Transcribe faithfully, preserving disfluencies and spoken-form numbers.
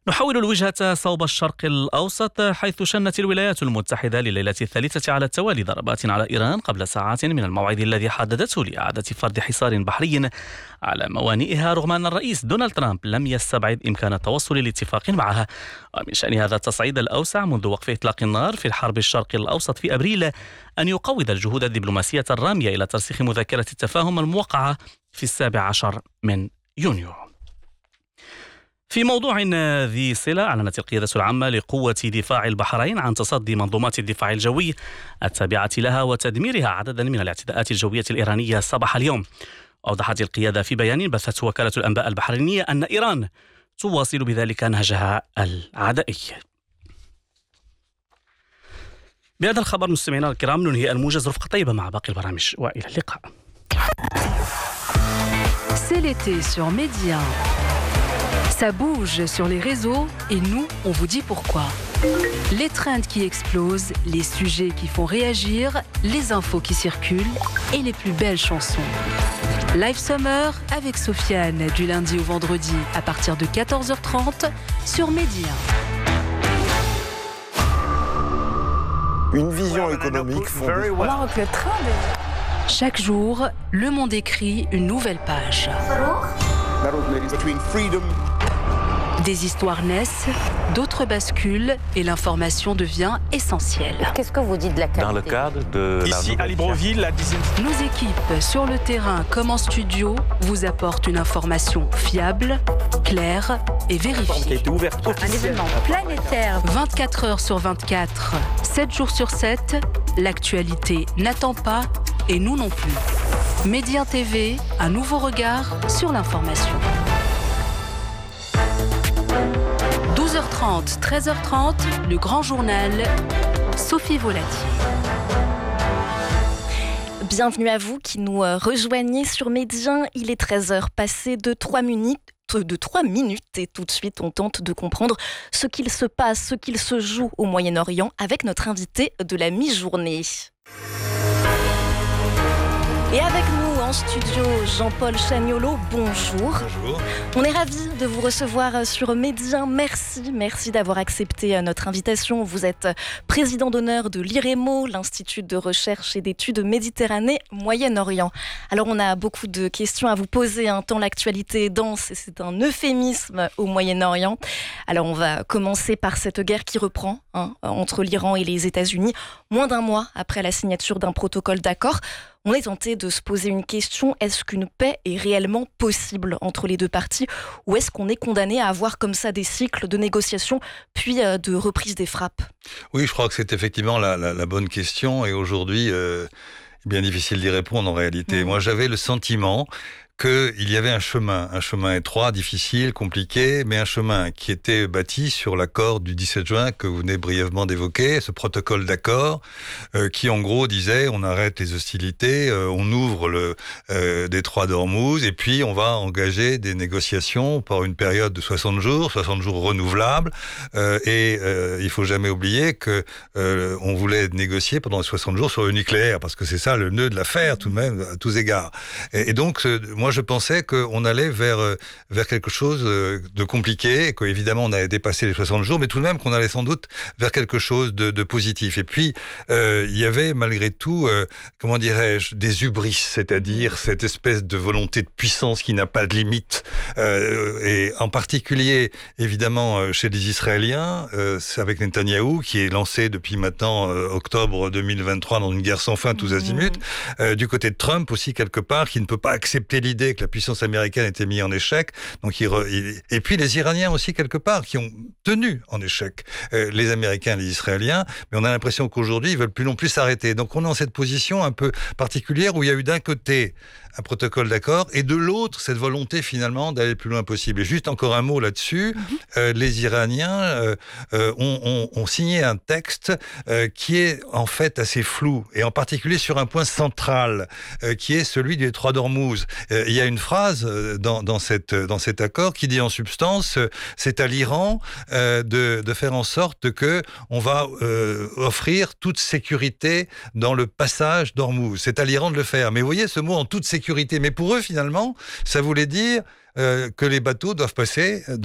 نحول الوجهة صوب الشرق الأوسط، حيث شنت الولايات المتحدة لليلة الثالثة على التوالي ضربات على إيران قبل ساعات من الموعد الذي حددته لإعادة فرض حصار بحري على موانئها، رغم أن الرئيس دونالد ترامب لم يستبعد إمكان التوصل لاتفاق معها. ومن شأن هذا التصعيد الأوسع منذ وقف إطلاق النار في الحرب الشرق الأوسط في أبريل أن يقوض الجهود الدبلوماسية الرامية إلى ترسيخ مذكرة التفاهم الموقعة في السابع عشر من يونيو. في موضوع ذي صلة، أعلنت القيادة العامة لقوة دفاع البحرين عن تصدي منظومات الدفاع الجوي التابعة لها وتدميرها عددا من الاعتداءات الجوية الإيرانية صباح اليوم. أوضحت القيادة في بيان بثته وكالة الأنباء البحرينية أن إيران تواصل بذلك نهجها العدائي. بهذا الخبر مستمعينا الكرام ننهي الموجز. رفقة طيبة مع باقي البرامج وإلى اللقاء. C'est l'été sur Média. Ça bouge sur les réseaux et nous, on vous dit pourquoi. Les trends qui explosent, les sujets qui font réagir, les infos qui circulent et les plus belles chansons. Live Summer avec Sofiane du lundi au vendredi à partir de quatorze heures trente sur Média. Une vision économique fondée. Maroc, le train de... Chaque jour, le monde écrit une nouvelle page. Des histoires naissent, d'autres basculent et l'information devient essentielle. Qu'est-ce que vous dites de la qualité ? Dans le cadre de Ici à Libreville, la dizaine... Nos équipes sur le terrain comme en studio vous apportent une information fiable, claire et vérifiée. qui a été ouverte Un événement planétaire. vingt-quatre heures sur vingt-quatre, sept jours sur sept, l'actualité n'attend pas et nous non plus. Média T V, un nouveau regard sur l'information. douze heures trente, treize heures trente, le grand journal, Sophie Volatier. Bienvenue à vous qui nous rejoignez sur Média. Il est treize heures passées de trois minutes. de trois minutes et tout de suite on tente de comprendre ce qu'il se passe, ce qu'il se joue au Moyen-Orient avec notre invité de la mi-journée. Et avec nous en studio, Jean-Paul Chagnolot, bonjour. Bonjour. On est ravis de vous recevoir sur Média. Merci, merci d'avoir accepté notre invitation. Vous êtes président d'honneur de l'IREMO, l'Institut de recherche et d'études Méditerranée Moyen-Orient. Alors on a beaucoup de questions à vous poser, hein, tant l'actualité est dense et c'est un euphémisme au Moyen-Orient. Alors on va commencer par cette guerre qui reprend hein, entre l'Iran et les États-Unis, moins d'un mois après la signature d'un protocole d'accord. On est tenté de se poser une question, est-ce qu'une paix est réellement possible entre les deux parties ou est-ce qu'on est condamné à avoir comme ça des cycles de négociations puis euh, de reprise des frappes ? Oui, je crois que c'est effectivement la, la, la bonne question et aujourd'hui, euh, bien difficile d'y répondre en réalité. Mmh. Moi, j'avais le sentiment qu'il y avait un chemin, un chemin étroit, difficile, compliqué, mais un chemin qui était bâti sur l'accord du dix-sept juin que vous venez brièvement d'évoquer, ce protocole d'accord euh, qui en gros disait on arrête les hostilités, euh, on ouvre le euh, détroit d'Ormuz et puis on va engager des négociations par une période de soixante jours, soixante jours renouvelables euh, et euh, il faut jamais oublier que euh, on voulait négocier pendant soixante jours sur le nucléaire parce que c'est ça le nœud de l'affaire tout de même à tous égards. Et, et donc ce, moi Moi, je pensais qu'on allait vers, vers quelque chose de compliqué, qu'évidemment, on avait dépassé les soixante jours, mais tout de même qu'on allait sans doute vers quelque chose de, de positif. Et puis, euh, il y avait malgré tout, euh, comment dirais-je, des hubris, c'est-à-dire cette espèce de volonté de puissance qui n'a pas de limite. Euh, et en particulier, évidemment, chez les Israéliens, euh, c'est avec Netanyahou, qui est lancé depuis maintenant euh, octobre deux mille vingt-trois dans une guerre sans fin, tous azimuts. Euh, du côté de Trump aussi, quelque part, qui ne peut pas accepter l'idée que la puissance américaine était mise en échec. Donc, il re... Et puis les Iraniens aussi, quelque part, qui ont tenu en échec euh, les Américains et les Israéliens. Mais on a l'impression qu'aujourd'hui, ils ne veulent plus non plus s'arrêter. Donc, on est dans cette position un peu particulière où il y a eu d'un côté un protocole d'accord et de l'autre, cette volonté finalement d'aller le plus loin possible. Et juste encore un mot là-dessus, mm-hmm. euh, les Iraniens euh, euh, ont, ont, ont signé un texte euh, qui est en fait assez flou et en particulier sur un point central euh, qui est celui du détroit d'Ormuz. Euh, il y a une phrase dans, dans, cette, dans cet accord qui dit en substance, c'est à l'Iran euh, de, de faire en sorte qu'on va euh, offrir toute sécurité dans le passage d'Ormuz. C'est à l'Iran de le faire. Mais vous voyez ce mot en toute sécurité. Mais pour eux, finalement, ça voulait dire euh, que les bateaux doivent passer